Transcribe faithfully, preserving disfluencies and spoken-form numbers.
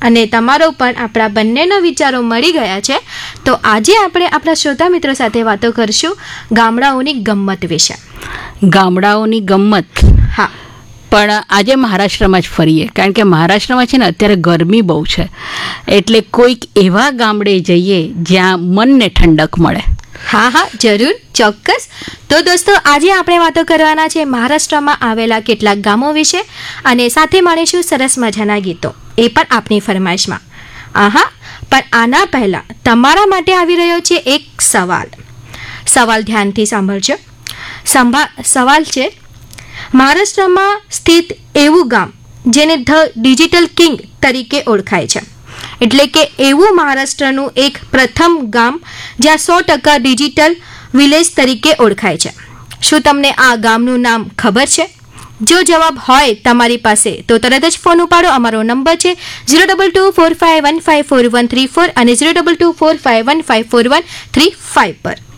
અને તમારો પણ આપણા બંનેના વિચારો મળી ગયા છે. તો આજે આપણે આપણા શ્રોતા મિત્રો સાથે વાતો કરશું ગામડાઓની ગમ્મત વિશે. ગામડાઓની ગમ્મત, હા, પણ આજે મહારાષ્ટ્રમાં જ ફરીએ, કારણ કે મહારાષ્ટ્રમાં છે ને અત્યારે ગરમી બહુ છે, એટલે કોઈક એવા ગામડે જઈએ જ્યાં મનને ઠંડક મળે. હા હા જરૂર, ચોક્કસ. તો દોસ્તો, આજે આપણે વાતો કરવાના છે મહારાષ્ટ્રમાં આવેલા કેટલાક ગામો વિશે, અને સાથે મળીશું સરસ મજાના ગીતો, એ પણ આપણી ફરમાઈશમાં. આહા, પણ આના પહેલાં તમારા માટે આવી રહ્યો છે એક સવાલ. સવાલ ધ્યાનથી સાંભળજો. સંભા સવાલ છે, મહારાષ્ટ્રમાં સ્થિત એવું ગામ જેને ધ ડિજિટલ કિંગ તરીકે ઓળખાય છે, એટલે કે એવું મહારાષ્ટ્રનું એક પ્રથમ ગામ જ્યાં સો ટકા ડિજિટલ વિલેજ તરીકે ઓળખાય છે. શું તમને આ ગામનું નામ ખબર છે? જો જવાબ હોય તમારી પાસે તો તરત જ ફોન ઉપાડો. અમારો નંબર છે zero double two four five one five four one three four અને zero double two four five one five four one three five પર.